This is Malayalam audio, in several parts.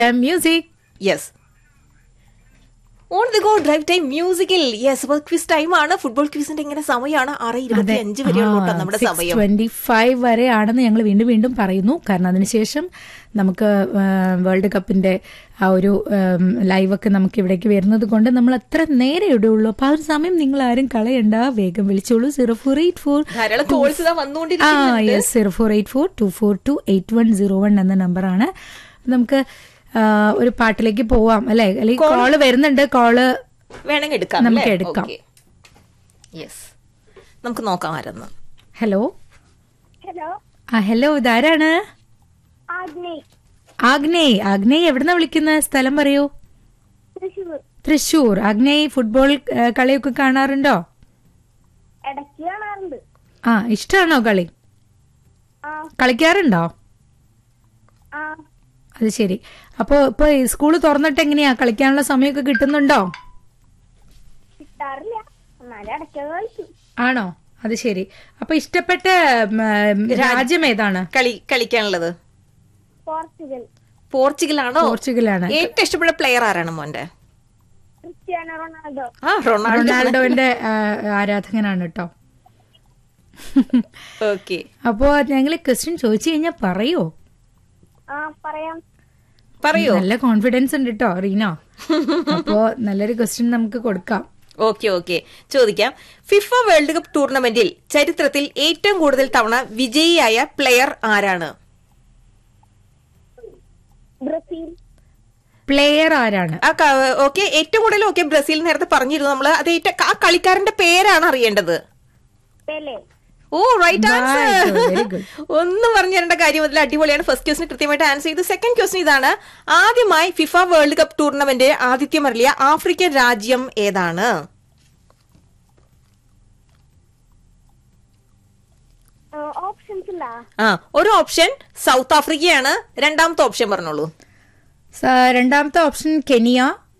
Music. Yes. On the go drive time musical. Yes, അപ്പോൾ ക്വിസ് ടൈം ആണ്. ഫുട്ബോൾ ക്വിസിന്റെ ഇങ്ങനെ സമയമാണ് 6:25 വരെയുള്ള നമ്മുടെ സമയം. 6:25 വരെയാണെന്ന് ഞങ്ങൾ വീണ്ടും വീണ്ടും പറയുന്നു. കാരണം അതിനുശേഷം നമുക്ക് വേൾഡ് കപ്പിന്റെ ആ ഒരു ലൈവൊക്കെ നമുക്ക് ഇവിടേക്ക് വരുന്നത് കൊണ്ട് നമ്മൾ അത്ര നേരെ ഇടുള്ളൂ. അപ്പൊ ആ ഒരു സമയം നിങ്ങൾ ആരും കളയണ്ട, വേഗം വിളിച്ചോളൂ. 0484 എന്ന നമ്പറാണ്. നമുക്ക് ഒരു പാട്ടിലേക്ക് പോവാം അല്ലെ? അല്ലെങ്കിൽ കോള് വരുന്നുണ്ട്, കോള് വേണമെങ്കിൽ എടുക്കാം, നമുക്ക് എടുക്കാം. യെസ്, നമുക്ക് നോക്കാം ആരെന്ന്. ഹലോ ഹലോ ഹലോ, ഇതാരാണ്? ആഗ്നേയ്. ആഗ്നേയ് എവിടുന്നാ വിളിക്കുന്ന? സ്ഥലം പറയൂ. തൃശ്ശൂർ. ആഗ്നേയ് ഫുട്ബോൾ കളിയൊക്കെ കാണാറുണ്ടോ? ഇടയ്ക്ക് കാണാറുണ്ട്. ഇഷ്ടമാണോ കളി? കളിക്കാറുണ്ടോ? അത് ശരി. അപ്പൊ ഇപ്പൊ സ്കൂള് തുറന്നിട്ട് എങ്ങനെയാ കളിക്കാനുള്ള സമയമൊക്കെ കിട്ടുന്നുണ്ടോ? കിട്ടാറില്ല, എന്നാലും ഇടയ്ക്ക് കളിക്കും. ആണോ? അത് ശരി. അപ്പൊ ഇഷ്ടപ്പെട്ട രാജ്യം ഏതാണ് കളിക്കാനുള്ളത്? പോർച്ചുഗൽ. പോർച്ചുഗലാണ്. ഏറ്റവും ഇഷ്ടപ്പെട്ട പ്ലെയർ ആരാണ് മോന്റെ? Cristiano Ronaldo. റൊണാൾഡോന്റെ ആരാധകനാണ് കേട്ടോ. ഓക്കെ, അപ്പോ ഞങ്ങള് ക്വസ്റ്റ്യൻ ചോദിച്ചു കഴിഞ്ഞാ പറയോ? പറയൂ. നല്ല കോൺഫിഡൻസ് ഉണ്ട് കേട്ടോ റീന. അപ്പോ നല്ലൊരു ക്വസ്റ്റ്യൻ നമുക്ക് കൊടുക്കാം. ഓക്കെ, ചോദിക്കാം. ഫിഫ വേൾഡ് കപ്പ് ടൂർണമെന്റിൽ ചരിത്രത്തിൽ ഏറ്റവും കൂടുതൽ തവണ വിജയിയായ പ്ലെയർ ആരാണ്? ബ്രസീൽ. പ്ലെയർ ആരാണ്? ഓക്കെ, ഏറ്റവും കൂടുതൽ ബ്രസീൽ നേരത്തെ പറഞ്ഞിരുന്നു നമ്മള്. അത് ആ കളിക്കാരന്റെ പേരാണ് അറിയേണ്ടത്. പെലെ. ഓ, റൈറ്റ് ആൻസർ. Very good. ഒന്നും പറഞ്ഞു തരേണ്ട കാര്യം അതിൽ അടിപൊളിയാണ്. ഫസ്റ്റ് ക്വസ്റ്റിന് കൃത്യമായിട്ട് ആൻസർ ചെയ്തു. സെക്കൻഡ് ക്വസ്റ്റ്യൻ ഇതാണ്. ആദ്യമായി FIFA world cup tournament ആതിഥ്യമരുളിയ African രാജ്യം ഏതാണ്? ഒരു ഓപ്ഷൻ സൗത്ത് ആഫ്രിക്കയാണ്. രണ്ടാമത്തെ ഓപ്ഷൻ പറഞ്ഞോളൂ. രണ്ടാമത്തെ ഓപ്ഷൻ കെനിയ,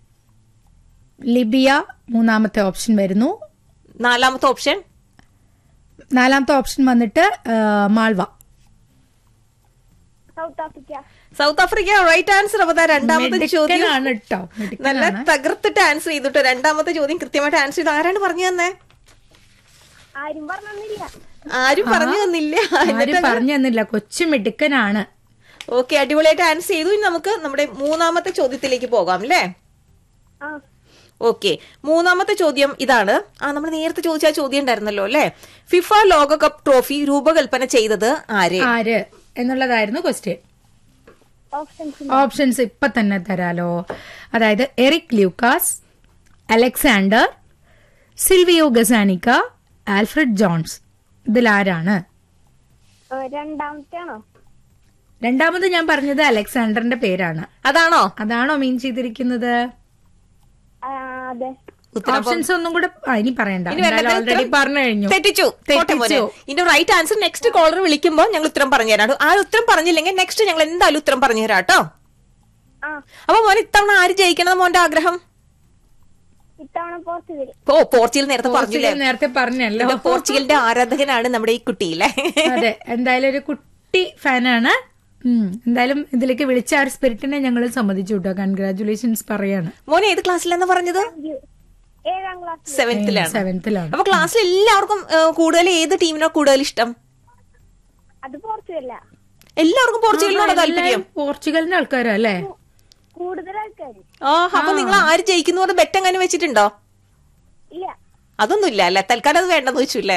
ലിബിയ മൂന്നാമത്തെ ഓപ്ഷൻ വരുന്നു. നാലാമത്തെ ഓപ്ഷൻ വന്നിട്ട് Malwa. South Africa right answer. അപ്പൊ രണ്ടാമത്തെ ചോദ്യം നല്ല തകർത്തിട്ട് ആൻസർ ചെയ്തിട്ട് രണ്ടാമത്തെ ചോദ്യം കൃത്യമായിട്ട് ആൻസർ ചെയ്ത് ആരാണ് പറഞ്ഞു തന്നെ? ആരും പറഞ്ഞു തന്നില്ല. കൊച്ചു മിടുക്കനാണ്. ഓക്കെ, അടിപൊളിയായിട്ട് ആൻസർ ചെയ്തു. ഇനി നമുക്ക് നമ്മുടെ മൂന്നാമത്തെ ചോദ്യത്തിലേക്ക് പോകാം അല്ലേ? ഓക്കെ, മൂന്നാമത്തെ ചോദ്യം ഇതാണ്. നമ്മൾ നേരത്തെ ചോദിച്ച ചോദ്യം ഉണ്ടായിരുന്നല്ലോ അല്ലെ? ഫിഫ ലോകകപ്പ് ട്രോഫി രൂപകൽപ്പന ചെയ്തത് ആര് എന്നുള്ളതായിരുന്നു ക്വസ്റ്റ്യൻ. ഓപ്ഷൻസ് ഇപ്പൊ തന്നെ തരാലോ. അതായത് Eric Lucas, Alexander, Silvio ഗസാനിക്ക, Alfred John's. ഇതിലാരാണ്? രണ്ടാമത് ഞാൻ പറഞ്ഞത് അലക്സാണ്ടറിന്റെ പേരാണ്. അതാണോ മീൻ ചെയ്തിരിക്കുന്നത്? ഓപ്ഷൻസ് ഒന്നും കൂടെ ഇനി പറയണ്ട, ഓൾറെഡി പറഞ്ഞു കഴിഞ്ഞു. തെറ്റിച്ചു. ഇതിന്റെ റൈറ്റ് ആൻസർ നെക്സ്റ്റ് കോളർ വിളിക്കുമ്പോൾ ഞങ്ങൾ ഉത്തരം പറഞ്ഞു തരാം. ആ ഉത്തരം പറഞ്ഞില്ലെങ്കിൽ നെക്സ്റ്റ് ഞങ്ങൾ എന്തായാലും ഉത്തരം പറഞ്ഞു തരാം കേട്ടോ. അപ്പൊ മോൻ ഇത്തവണ ആര് ജയിക്കണം മോന്റെ ആഗ്രഹം? പോർച്ചുഗൽ നേരത്തെ പറഞ്ഞല്ലോ. പോർച്ചുഗലിന്റെ ആരാധകനാണ് നമ്മുടെ ഈ കുട്ടിയിലെ. അതെ, എന്തായാലും ഒരു കുട്ടി ഫാനാണ്. എന്തായാലും ഇതിലേക്ക് വിളിച്ച ആ ഒരു സ്പിരിറ്റിനെ ഞങ്ങൾ സമ്മതിച്ചു കേട്ടോ. കൺഗ്രാറ്റുലേഷൻസ് പറയാണ്. മോനെ ഏത് ക്ലാസ്സിലാന്ന് പറഞ്ഞത്? 7th-ലാണ്. അപ്പൊ ക്ലാസ്സിൽ എല്ലാവർക്കും കൂടുതൽ ഏത് ടീമിനോ കൂടുതൽ ഇഷ്ടം? എല്ലാവർക്കും പോർച്ചുഗലിനോട് താല്പര്യം. പോർച്ചുഗലിന്റെ ആൾക്കാരാ അല്ലേ? അപ്പൊ നിങ്ങൾ ആര് ജയിക്കുന്നു ബെറ്റ് എങ്ങനെ വെച്ചിട്ടുണ്ടോ? അതൊന്നുമില്ല അല്ലെ? തൽക്കാലം അത് വേണ്ടെന്ന് വെച്ചു അല്ലേ?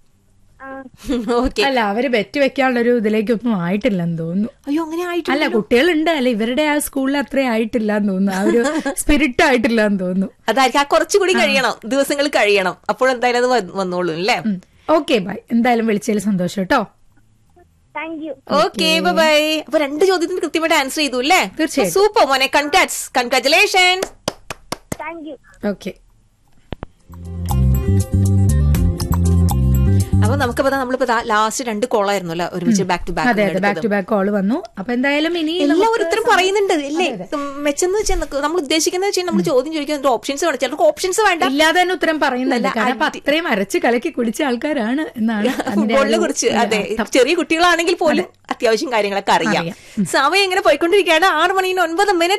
അല്ല, അവര് ബെറ്റ് വെക്കാനുള്ളൊരു ഇതിലേക്കൊന്നും ആയിട്ടില്ലെന്ന് തോന്നുന്നു. അയ്യോ, അങ്ങനെ ആയിട്ടില്ല. അല്ല, കുട്ടികളുണ്ട് അല്ലെ, ഇവരുടെ ആ സ്കൂളിൽ അത്ര ആയിട്ടില്ല എന്ന് തോന്നുന്നു. ആ ഒരു സ്പിരിറ്റ് ആയിട്ടില്ല എന്ന് തോന്നുന്നു. അതായിരിക്കും. കുറച്ചുകൂടി കഴിയണം, ദിവസങ്ങൾ കഴിയണം. അപ്പോഴെന്തായാലും അത് വന്നോളൂ അല്ലേ? Okay, by. എന്തായാലും വിളിച്ചതിൽ സന്തോഷം കേട്ടോ. Okay, by. അപ്പൊ 2 ചോദ്യത്തിന് കൃത്യമായിട്ട് ആൻസർ ചെയ്തു അല്ലേ? തീർച്ചയായും. സൂപ്പർ മോനെ, കൺഗ്രാറ്റുലേഷൻസ്. ഓക്കെ. അപ്പൊ നമുക്കിപ്പോ നമ്മളിപ്പോ ലാസ്റ്റ് 2 കോളായിരുന്നല്ലോ ഒരുമിച്ച് ബാക്ക് ടു അതെ അതെ, ബാക്ക് ടു ബാക്ക് കോൾ വന്നു. അപ്പൊ എന്തായാലും ഇനി എല്ലാവരും ഉത്തരം പറയുന്നുണ്ട് അല്ലേ? മെച്ചെന്ന് വെച്ചാൽ നമ്മൾ ഉദ്ദേശിക്കുന്നത് വെച്ചാൽ നമ്മൾ ചോദ്യം ചോദിക്കാൻ ഓപ്ഷൻസ് വേണം. ചിലർക്ക് ഓപ്ഷൻസ് വേണ്ട, ഇല്ലാതെ തന്നെ ഉത്തരം പറയുന്നില്ല. കാരണം അപ്പൊ അത്രയും അരച്ച് കലക്കി കുടിച്ച ആൾക്കാരാണ് എന്നാണ് ഫുട്ബോളിനെ കുറിച്ച്. അതെ, ചെറിയ കുട്ടികളാണെങ്കിൽ പോലും അത്യാവശ്യം കാര്യങ്ങളൊക്കെ അറിയാം. സമയം ഇങ്ങനെ പോയിക്കൊണ്ടിരിക്കുകയാണ്. 6 മണി 9